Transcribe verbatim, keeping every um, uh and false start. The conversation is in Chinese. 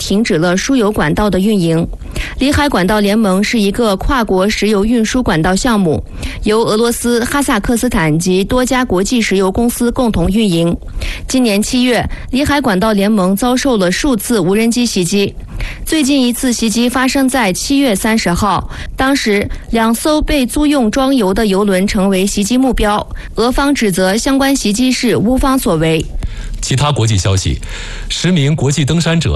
停止了输油管道的运营。里海管道联盟是一个跨国石油运输管道项目，由俄罗斯、哈萨克斯坦及多家国际石油公司共同运营。今年七月，里海管道联盟遭受了数次无人机袭击。最近一次袭击发生在七月三十号，当时两艘被租用装油的油轮成为袭击目标，俄方指责相关袭击是乌方所为。 其他国际消息，十名国际登山者